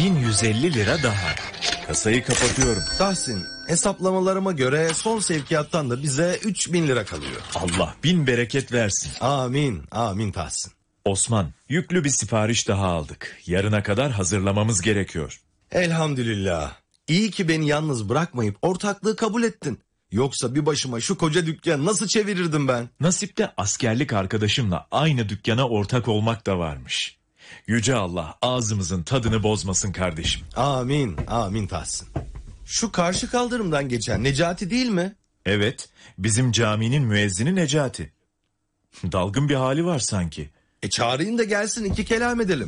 1150 lira daha. Kasayı kapatıyorum. Tahsin, hesaplamalarıma göre son sevkiyattan da bize 3000 lira kalıyor. Allah bin bereket versin. Amin, amin Tahsin. Osman, yüklü bir sipariş daha aldık. Yarına kadar hazırlamamız gerekiyor. Elhamdülillah. İyi ki beni yalnız bırakmayıp ortaklığı kabul ettin. Yoksa bir başıma şu koca dükkanı nasıl çevirirdim ben? Nasipte askerlik arkadaşımla aynı dükkana ortak olmak da varmış. Yüce Allah ağzımızın tadını bozmasın kardeşim. Amin, amin Tahsin. Şu karşı kaldırımdan geçen Necati değil mi? Evet, bizim caminin müezzini Necati. Dalgın bir hali var sanki. Çağırayım da gelsin, iki kelam edelim.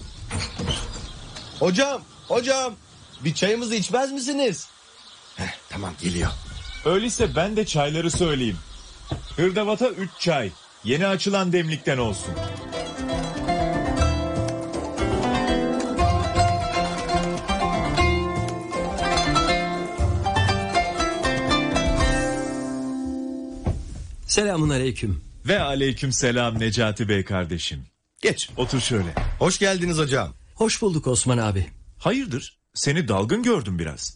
Hocam, bir çayımızı içmez misiniz? Tamam, geliyor. Öyleyse ben de çayları söyleyeyim. Hırdavata 3 çay. Yeni açılan demlikten olsun. Selamun aleyküm. Ve aleyküm selam Necati Bey kardeşim. Geç otur şöyle. Hoş geldiniz hocam. Hoş bulduk Osman abi. Hayırdır? Seni dalgın gördüm biraz.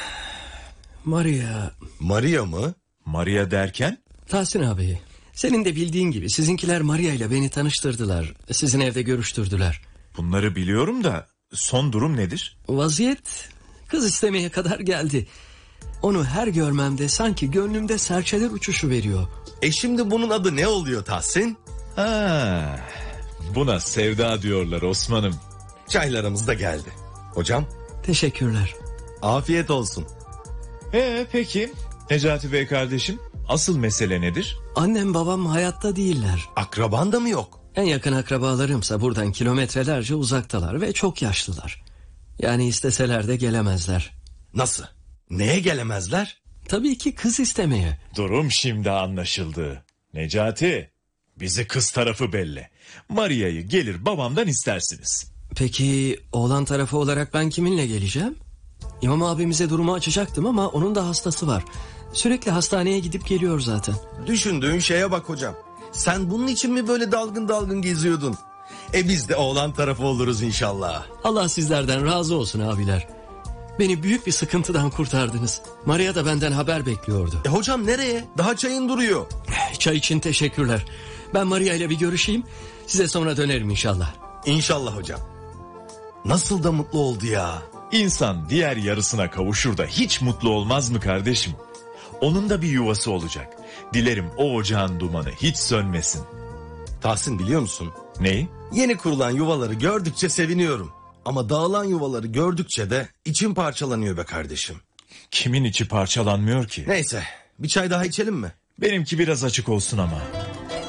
Maria mı? Maria derken? Tahsin abi, senin de bildiğin gibi sizinkiler Maria ile beni tanıştırdılar. Sizin evde görüştürdüler. Bunları biliyorum da son durum nedir? Vaziyet kız istemeye kadar geldi. Onu her görmemde sanki gönlümde serçeler uçuşu veriyor. Şimdi bunun adı ne oluyor Tahsin? Buna sevda diyorlar Osman'ım. Çaylarımız da geldi. Hocam. Teşekkürler. Afiyet olsun. Peki Necati Bey kardeşim, asıl mesele nedir? Annem babam hayatta değiller. Akraban da mı yok? En yakın akrabalarımsa buradan kilometrelerce uzaktalar ve çok yaşlılar. Yani isteseler de gelemezler. Nasıl? Neye gelemezler? Tabii ki kız istemeye. Durum şimdi anlaşıldı. Necati, bizi kız tarafı belli. Maria'yı gelir babamdan istersiniz. Peki oğlan tarafı olarak ben kiminle geleceğim? İmam abimize durumu açacaktım ama onun da hastası var. Sürekli hastaneye gidip geliyor zaten. Düşündüğün şeye bak hocam. Sen bunun için mi böyle dalgın dalgın geziyordun? Biz de oğlan tarafı oluruz inşallah. Allah sizlerden razı olsun abiler. Beni büyük bir sıkıntıdan kurtardınız. Maria da benden haber bekliyordu. Hocam nereye? Daha çayın duruyor. Çay için teşekkürler. Ben Maria ile bir görüşeyim. Size sonra dönerim inşallah. İnşallah hocam. Nasıl da mutlu oldu ya. İnsan diğer yarısına kavuşur da hiç mutlu olmaz mı kardeşim? Onun da bir yuvası olacak. Dilerim o ocağın dumanı hiç sönmesin. Tahsin, biliyor musun? Neyi? Yeni kurulan yuvaları gördükçe seviniyorum. Ama dağılan yuvaları gördükçe de içim parçalanıyor be kardeşim. Kimin içi parçalanmıyor ki? Neyse, bir çay daha içelim mi? Benimki biraz açık olsun ama.